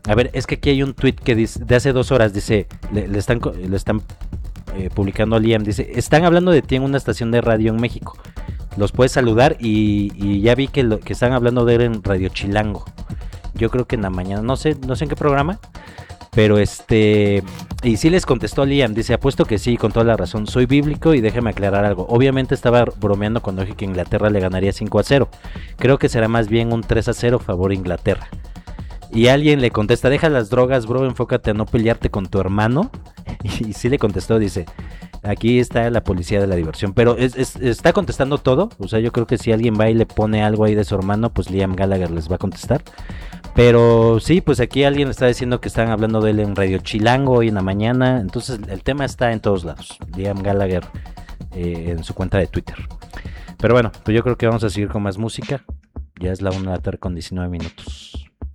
A ver, es que aquí hay un tweet que dice, de hace 2 horas, dice, le están publicando a Liam, dice, están hablando de ti en una estación de radio en México. Los puedes saludar y ya vi que están hablando de él en Radio Chilango. Yo creo que en la mañana, no sé en qué programa, pero y sí les contestó Liam, dice, apuesto que sí, con toda la razón, soy bíblico y déjeme aclarar algo. Obviamente estaba bromeando cuando dije que Inglaterra le ganaría 5-0. Creo que será más bien un 3-0 favor Inglaterra. Y alguien le contesta, deja las drogas, bro, enfócate a no pelearte con tu hermano. Y sí le contestó, dice, aquí está la policía de la diversión. Pero está contestando todo. O sea, yo creo que si alguien va y le pone algo ahí de su hermano, pues Liam Gallagher les va a contestar. Pero sí, pues aquí alguien está diciendo que están hablando de él en Radio Chilango hoy en la mañana. Entonces el tema está en todos lados. Liam Gallagher en su cuenta de Twitter. Pero bueno, pues yo creo que vamos a seguir con más música. Ya es la 1 de la tarde con 19 minutos.